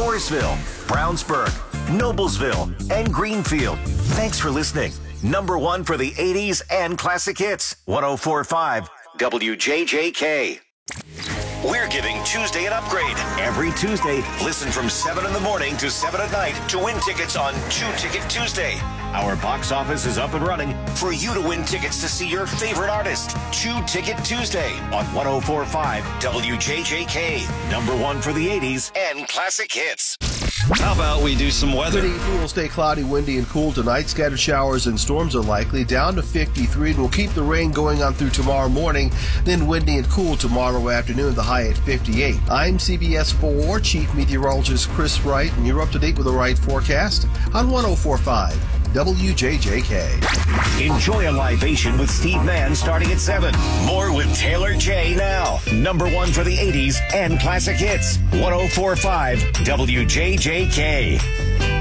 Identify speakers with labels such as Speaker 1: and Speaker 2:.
Speaker 1: Mooresville, Brownsburg, Noblesville, and Greenfield. Thanks for listening. Number one for the 80s and classic hits. 104.5 WJJK. We're giving Tuesday an upgrade. Every Tuesday, listen from 7 in the morning to 7 at night to win tickets on 2 Ticket Tuesday. Our box office is up and running for you to win tickets to see your favorite artist. 2 Ticket Tuesday on 104.5 WJJK. Number one for the 80s and classic hits.
Speaker 2: How about we do some weather?
Speaker 3: Good evening. Will stay cloudy, windy, and cool tonight. Scattered showers and storms are likely. Down to 53, and we'll keep the rain going on through tomorrow morning. Then windy and cool tomorrow afternoon, the high at 58. I'm CBS 4 Chief Meteorologist Chris Wright, and you're up to date with the Wright forecast on 104.5 WJJK.
Speaker 1: Enjoy a libation with Steve Mann starting at 7. More with Taylor J now. Number one for the 80s and classic hits. 104.5 WJJK.